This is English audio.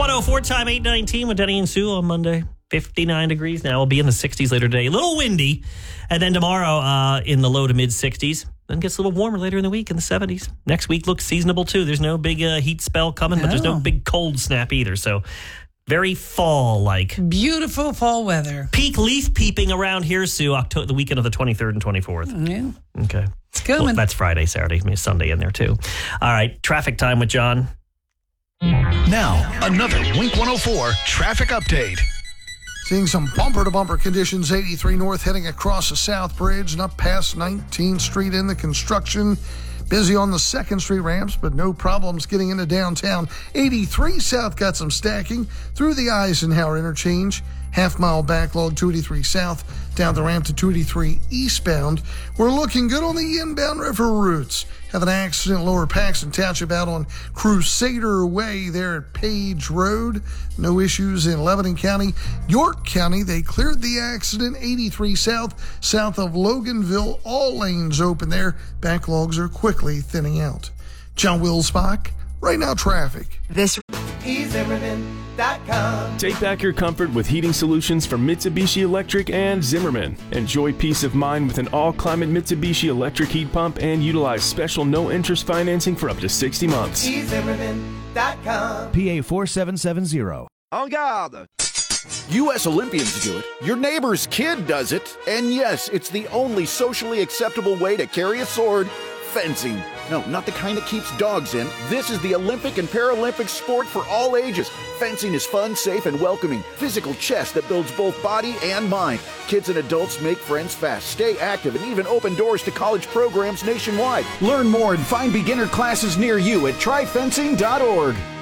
104 time 8:19 with Denny and Sue on Monday. 59 degrees now. We'll be in the 60s later today. A little windy. And then tomorrow in the low to mid 60s. Then gets a little warmer later in the week in the 70s. Next week looks seasonable too. There's no big heat spell coming, but there's no big cold snap either. So very fall-like. Beautiful fall weather. Peak leaf peeping around here, Sue, the weekend of the 23rd and 24th. Yeah. Okay. It's coming. Well, that's Friday, Saturday, maybe Sunday in there too. All right. Traffic time with John. Now, another Wink 104 traffic update. Seeing some bumper-to-bumper conditions, 83 North heading across the South Bridge and up past 19th Street in the construction. Busy on the 2nd Street ramps, but no problems getting into downtown. 83 South got some stacking through the Eisenhower interchange. Half-mile backlog, 283 South, down the ramp to 283 eastbound. We're looking good on the inbound river routes. Have an accident lower Paxton Township out on Crusader Way there at Page Road. No issues in Lebanon County. York County, they cleared the accident. 83 South, south of Loganville. All lanes open there. Backlogs are quickly thinning out. John Wilsbach, Right Now Traffic. Take back your comfort with heating solutions from Mitsubishi Electric and Zimmerman. Enjoy peace of mind with an all-climate Mitsubishi electric heat pump and utilize special no-interest financing for up to 60 months. PA 4770. En garde! U.S. Olympians do it. Your neighbor's kid does it. And yes, it's the only socially acceptable way to carry a sword. Fencing. No, not the kind that keeps dogs in. This is the Olympic and Paralympic sport for all ages. Fencing is fun, safe, and welcoming. Physical chess that builds both body and mind. Kids and adults make friends fast, stay active, and even open doors to college programs nationwide. Learn more and find beginner classes near you at tryfencing.org.